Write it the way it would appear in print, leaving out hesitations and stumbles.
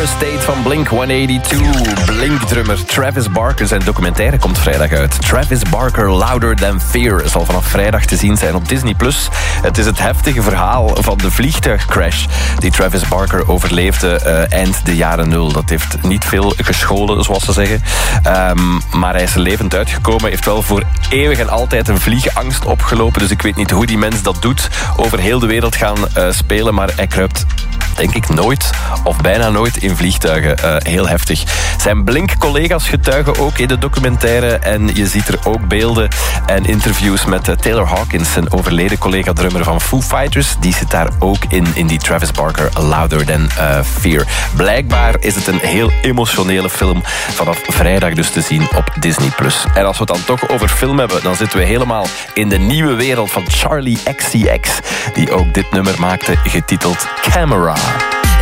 First Date van Blink-182. Blink-drummer Travis Barker, zijn documentaire komt vrijdag uit. Travis Barker, Louder Than Fear, zal vanaf vrijdag te zien zijn op Disney+. Het is het heftige verhaal van de vliegtuigcrash die Travis Barker overleefde eind de jaren 0. Dat heeft niet veel gescholen, zoals ze zeggen. Maar hij is er levend uitgekomen, heeft wel voor eeuwig en altijd een vliegangst opgelopen. Dus ik weet niet hoe die mens dat doet. Over heel de wereld gaan spelen, maar hij kruipt denk ik nooit of bijna nooit in vliegtuigen. Heel heftig. Zijn Blink-collega's getuigen ook in de documentaire en je ziet er ook beelden en interviews met Taylor Hawkins, zijn overleden collega-drummer van Foo Fighters. Die zit daar ook in die Travis Barker Louder Than Fear. Blijkbaar is het een heel emotionele film, vanaf vrijdag dus te zien op Disney+. En als we het dan toch over film hebben, dan zitten we helemaal in de nieuwe wereld van Charli XCX, die ook dit nummer maakte, getiteld Camera.